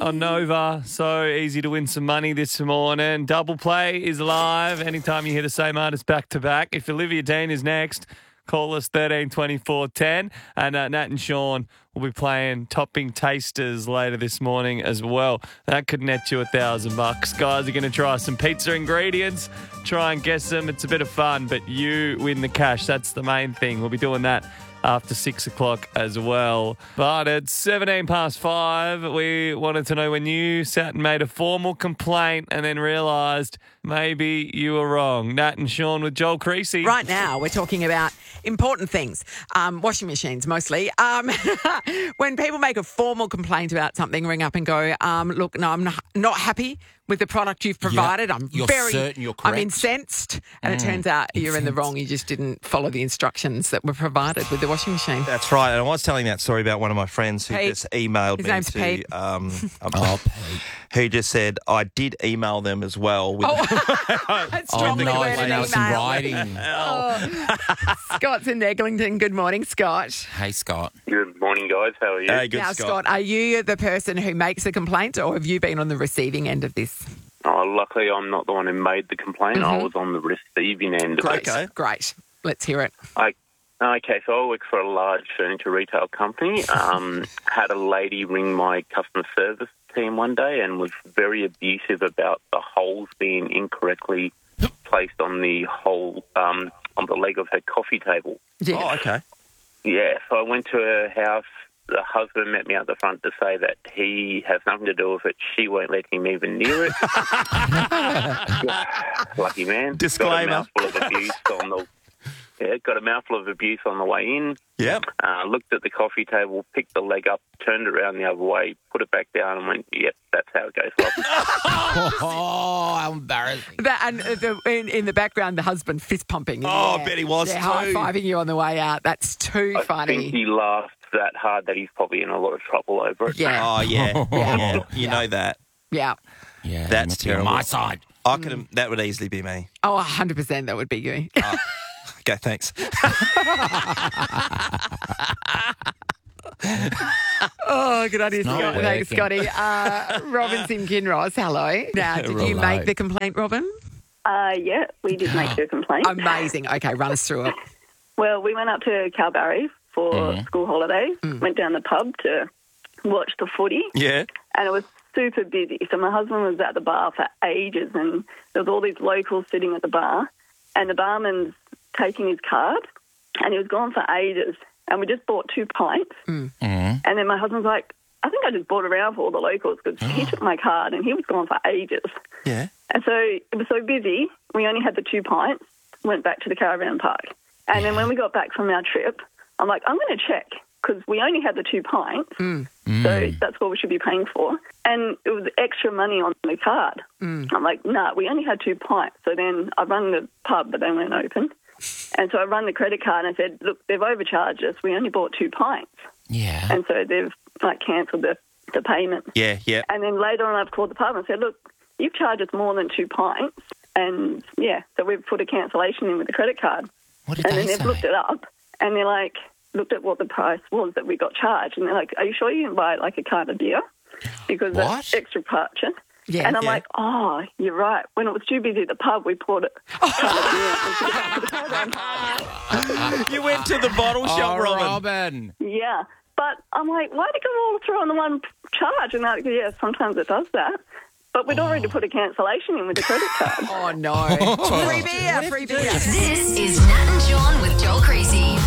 on Nova. So easy to win some money this morning. Double Play is live anytime you hear the same artist back to back. If Olivia Dean is next, call us 13 24 10. And Nat and Sean will be playing Topping Tasters later this morning as well. That could net you $1,000. Guys are going to try some pizza ingredients, try and guess them. It's a bit of fun, but you win the cash. That's the main thing. We'll be doing that after 6 o'clock as well. But it's 17 past 5. We wanted to know when you sat and made a formal complaint and then realised maybe you were wrong. Nat and Sean with Joel Creasy. Right now, we're talking about important things. Washing machines, mostly. When people make a formal complaint about something, ring up and go, look, no, I'm not happy with the product you've provided. You're certain you're correct. I'm incensed. And it turns out you're in the wrong. You just didn't follow the instructions that were provided with the washing machine. That's right. And I was telling that story about one of my friends who Pete. just emailed His me name's Pete. Pete. who just said, I did email them as well. With Strongly worded now it's in email. writing. Scott's in Eglinton. Good morning, Scott. Hey, Scott. Good morning, guys. How are you? Hey, good Now, Scott. Scott, are you the person who makes the complaint or have you been on the receiving end of this? Oh, luckily, I'm not the one who made the complaint. I was on the receiving end of it. Okay. Great. Let's hear it. Okay, so I work for a large furniture retail company. Had a lady ring my customer service team one day and was very abusive about the holes being incorrectly placed on the hole on the leg of her coffee table. Yeah. Oh, okay. Yeah, so I went to her house. The husband met me out the front to say that he has nothing to do with it. She won't let him even near it. Lucky man. Disclaimer. Got a mouthful of abuse on the way in. Yep. Looked at the coffee table, picked the leg up, turned it around the other way, put it back down and went, yep, that's how it goes. Oh, how embarrassing. In the background, the husband fist pumping. Oh, I bet he was Yeah, too. high-fiving you on the way out. That's too I funny. think he laughed that hard that he's probably in a lot of trouble over it. Yeah. Oh, yeah. Yeah. You know that. Yeah. Yeah, That's must be on terrible. my side. I could. That would easily be me. Oh, 100% that would be you. Okay, thanks. Oh, good idea, not Scott. Thanks, working. Scotty. Robinson Kinross, hello. Now, did you Hello. make the complaint, Robin? Yeah, we did make a complaint. Amazing. Okay, run us through it. Well, we went up to Kalbarri for school holidays, went down the pub to watch the footy, Yeah. and it was super busy. So my husband was at the bar for ages, and there was all these locals sitting at the bar, and the barman's taking his card, and he was gone for ages. And we just bought 2 pints, and then my husband's like, I think I just bought around for all the locals because he took my card and he was gone for ages. Yeah. And so it was so busy, we only had the 2 pints, went back to the caravan park. And then when we got back from our trip, I'm like, I'm going to check because we only had the 2 pints, so that's what we should be paying for. And it was extra money on the card. I'm like, nah, we only had 2 pints. So then I rang the pub, but they weren't open. And so I run the credit card and I said, look, they've overcharged us. We only bought 2 pints. Yeah. And so they've cancelled the payment. Yeah, yeah. And then later on I've called the pub and said, look, you've charged us more than 2 pints. And, so we've put a cancellation in with the credit card. What did And they then they've say? looked it up and they're like, looked at what the price was that we got charged. And they're like, are you sure you can buy like a carton of beer? Because What? that's extra purchase. Yeah. And I'm Yeah. like, oh, you're right. When it was too busy at the pub, we poured it. You went to the bottle shop, Robin. Yeah. But I'm like, why did it go all through on the one charge? And they're like, yeah, sometimes it does that. But we'd already put a cancellation in with the credit card. Oh, no. Free beer, free beer. This is Nat and Sean with Joel Creasy.